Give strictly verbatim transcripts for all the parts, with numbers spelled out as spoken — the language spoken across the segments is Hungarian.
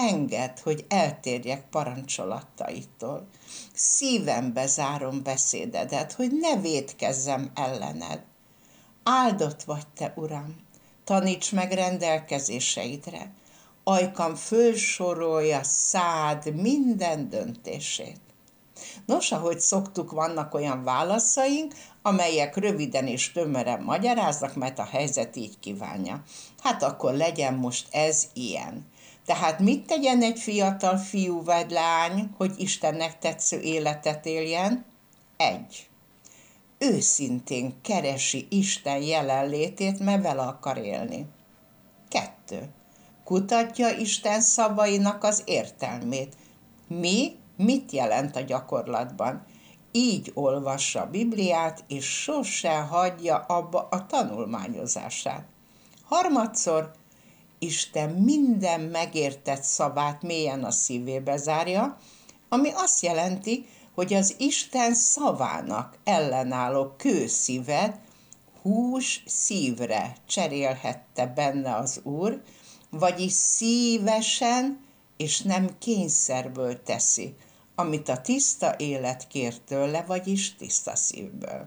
engedd, hogy eltérjek parancsolataitól. Szívembe zárom beszédedet, hogy ne vétkezzem ellened. Áldott vagy te, Uram, taníts meg rendelkezéseidre, ajkam fölsorolja szád minden döntését. Nos, ahogy szoktuk, vannak olyan válaszaink, amelyek röviden és tömören magyaráznak, mert a helyzet így kívánja. Hát akkor legyen most ez ilyen. Tehát mit tegyen egy fiatal fiú vagy lány, hogy Istennek tetsző életet éljen? Egy. Őszintén keresi Isten jelenlétét, mert vele akar élni. Kettő. Kutatja Isten szavainak az értelmét. Mi? Mit jelent a gyakorlatban? Így olvassa a Bibliát, és sose hagyja abba a tanulmányozását. Harmadszor, Isten minden megértett szavát mélyen a szívébe zárja, ami azt jelenti, hogy az Isten szavának ellenálló kőszívet hús szívre cserélhette benne az Úr, vagyis szívesen és nem kényszerből teszi, amit a tiszta élet kér tőle, vagyis tiszta szívből.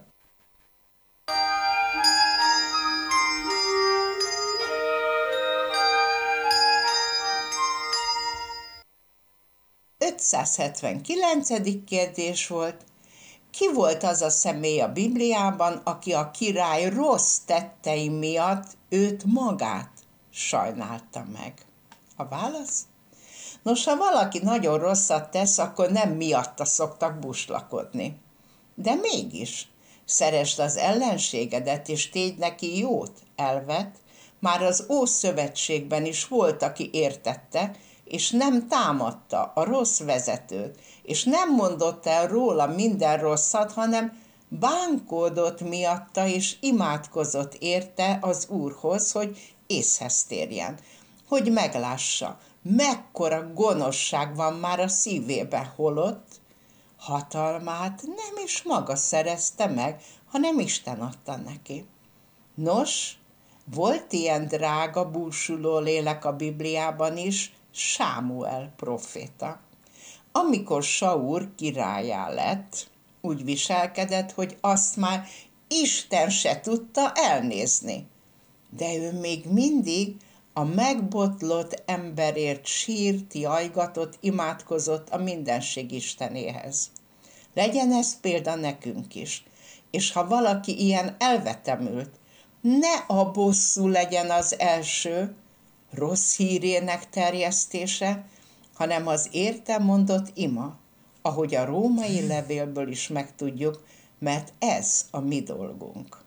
ötszázhetvenkilencedik kérdés volt: ki volt az a személy a Bibliában, aki a király rossz tettei miatt őt magát sajnálta meg? A válasz? Nos, ha valaki nagyon rosszat tesz, akkor nem miatta szoktak buslakodni. De mégis, szeresd az ellenségedet, és tégy neki jót, elvet, már az Ószövetségben is volt, aki értette, és nem támadta a rossz vezetőt, és nem mondott el róla minden rosszat, hanem bánkódott miatta, és imádkozott érte az Úrhoz, hogy észhez térjen, hogy meglássa, mekkora gonoszság van már a szívében, holott hatalmát nem is maga szerezte meg, hanem Isten adta neki. Nos, volt ilyen drága búsuló lélek a Bibliában is, Sámuel proféta. Amikor Saul királlyá lett, úgy viselkedett, hogy azt már Isten se tudta elnézni. De ő még mindig a megbotlott emberért sírt, jajgatott, imádkozott a mindenség Istenéhez. Legyen ez példa nekünk is. És ha valaki ilyen elvetemült, ne a bosszú legyen az első, rossz hírének terjesztése, hanem az érte mondott ima, ahogy a római levélből is megtudjuk, mert ez a mi dolgunk.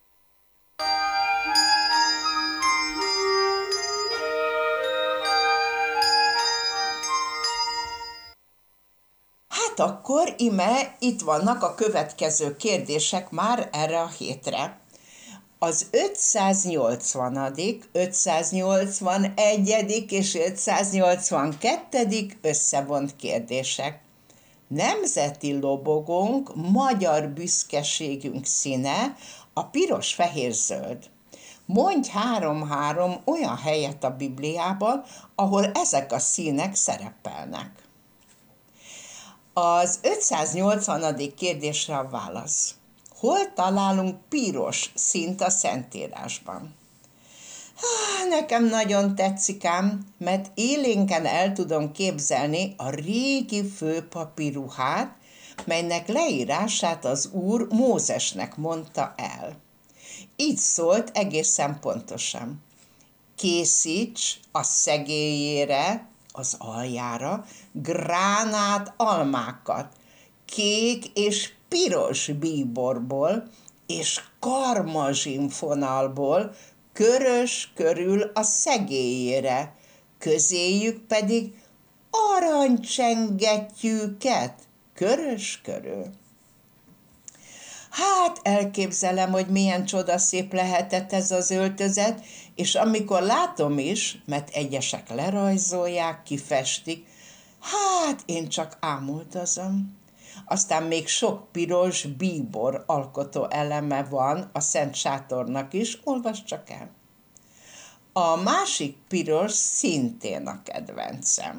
Hát akkor, ime, itt vannak a következő kérdések már erre a hétre. Az ötszáznyolcvanadik, ötszáznyolcvanegyedik és ötszáznyolcvankettedik összevont kérdések. Nemzeti lobogónk, magyar büszkeségünk színe a piros-fehér-zöld. Mondj három-három olyan helyet a Bibliában, ahol ezek a színek szerepelnek. Az ötszáznyolcvanadik kérdésre a válasz. Hol találunk piros színt a Szentírásban? Há, nekem nagyon tetszik ám, mert élénken el tudom képzelni a régi főpapi ruhát, melynek leírását az Úr Mózesnek mondta el. Így szólt egészen pontosan. Készíts a szegélyére, az aljára gránát almákat, kék és piros bíborból és karmazsinfonalból, körös körül a szegélyére, közéjük pedig aranycsengettyűket, körös körül. Hát elképzelem, hogy milyen csodaszép lehetett ez az öltözet, és amikor látom is, mert egyesek lerajzolják, kifestik, hát én csak ámultozom. Aztán még sok piros bíbor alkotó eleme van a Szent Sátornak is, olvasd csak el. A másik piros szintén a kedvencem.